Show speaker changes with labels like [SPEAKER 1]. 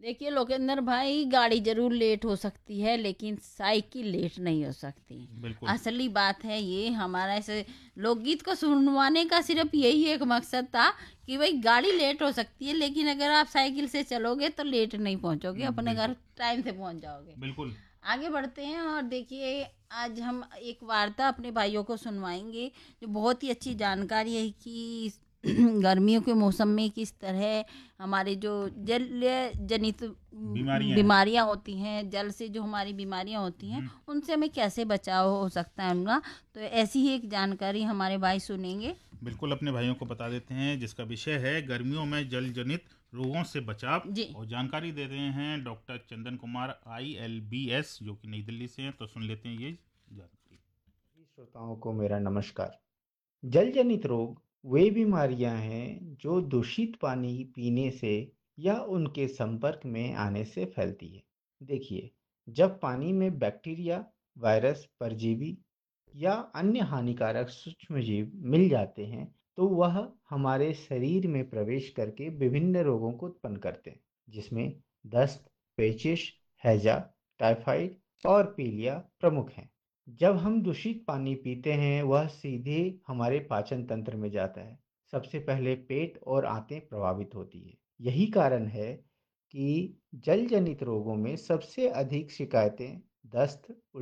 [SPEAKER 1] देखिए लोकेंद्र भाई, गाड़ी जरूर लेट हो सकती है लेकिन साइकिल लेट नहीं हो सकती।
[SPEAKER 2] बिल्कुल।
[SPEAKER 1] असली बात है ये, हमारा ऐसे लोकगीत को सुनवाने का सिर्फ यही एक मकसद था कि भाई गाड़ी लेट हो सकती है लेकिन अगर आप साइकिल से चलोगे तो लेट नहीं पहुंचोगे, अपने
[SPEAKER 2] बिल्कुल।
[SPEAKER 1] घर टाइम से पहुंच जाओगे।
[SPEAKER 2] बिल्कुल।
[SPEAKER 1] आगे बढ़ते हैं और देखिए, आज हम एक वार्ता अपने भाइयों को सुनवाएंगे जो बहुत ही अच्छी जानकारी है कि गर्मियों के मौसम में किस तरह हमारे जो जल जनित
[SPEAKER 2] बीमारियां हैं।
[SPEAKER 1] बीमारियां होती हैं, जल से जो हमारी बीमारियां होती हैं
[SPEAKER 2] हम्म।
[SPEAKER 1] उनसे हमें कैसे बचाव हो सकता है उनका। तो ऐसी ही एक जानकारी हमारे भाई सुनेंगे।
[SPEAKER 2] बिल्कुल, अपने भाइयों को बता देते हैं जिसका विषय है गर्मियों में जल जनित रोगों से बचाव।
[SPEAKER 1] जी।
[SPEAKER 2] और जानकारी दे रहे हैं डॉक्टर चंदन कुमार ILBS, जो कि नई दिल्ली से हैं। तो सुन लेते हैं ये जानकारी।
[SPEAKER 3] सभी श्रोताओं को मेरा नमस्कार। जल जनित रोग वे बीमारियां हैं जो दूषित पानी पीने से या उनके संपर्क में आने से फैलती है। देखिए, जब पानी में बैक्टीरिया, वायरस, परजीवी या अन्य हानिकारक सूक्ष्मजीव मिल जाते हैं तो वह हमारे शरीर में प्रवेश करके विभिन्न रोगों को उत्पन्न करते हैं, जिसमें दस्त, पेचिश, हैजा, टाइफाइड और पीलिया प्रमुख हैं। जब हम दूषित पानी पीते हैं वह सीधे हमारे पाचन तंत्र में जाता है। सबसे पहले पेट और आंतें प्रभावित होती है। यही कारण है कि जल जनित रोगों में सबसे अधिक शिकायतें दस्त,